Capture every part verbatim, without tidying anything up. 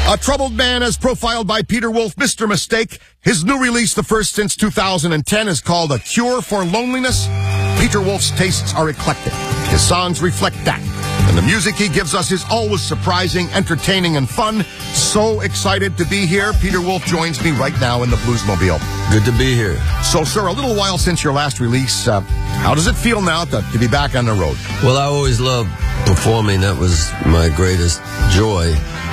A troubled man as profiled by Peter Wolf, Mister Mistake. His new release, the first since two thousand ten, is called A Cure for Loneliness. Peter Wolf's tastes are eclectic. His songs reflect that. And the music he gives us is always surprising, entertaining, and fun. So excited to be here. Peter Wolf joins me right now in the Bluesmobile. Good to be here. So, sir, a little while since your last release. Uh, how does it feel now to, to be back on the road? Well, I always loved performing. That was my greatest joy,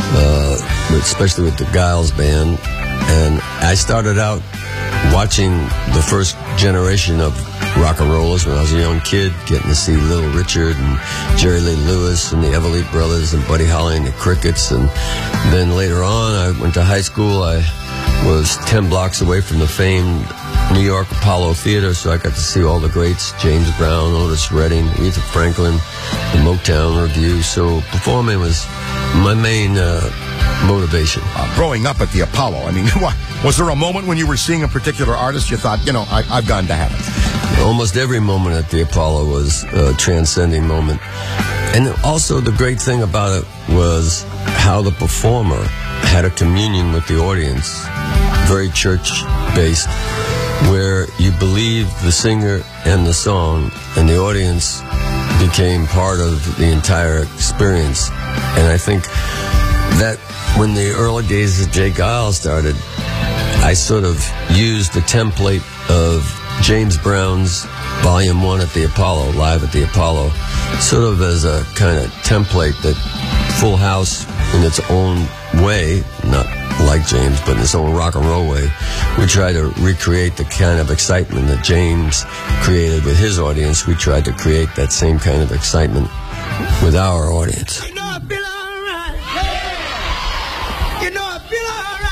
uh, especially with the Giles Band. And I started out watching the first generation of rock and rollers when I was a young kid, getting to see Little Richard and Jerry Lee Lewis and the Everly Brothers and Buddy Holly and the Crickets. And then later on, I went to high school. I was ten blocks away from the famed New York Apollo Theater, so I got to see all the greats, James Brown, Otis Redding, Aretha Franklin, the Motown Revue. So performing was my main uh, motivation. Uh, growing up at the Apollo, I mean, was there a moment when you were seeing a particular artist you thought, you know, I, I've gone to heaven? Almost every moment at the Apollo was a transcending moment. And also the great thing about it was how the performer had a communion with the audience, very church-based, where you believed the singer and the song, and the audience became part of the entire experience. And I think that when the early days of J. Giles started, I sort of used the template of James Brown's Volume one at the Apollo, live at the Apollo, sort of as a kind of template that Full House, in its own way, not like James, but in its own rock and roll way, we tried to recreate the kind of excitement that James created with his audience. We tried to create that same kind of excitement with our audience. You know I feel all right. Yeah. You know I feel all right.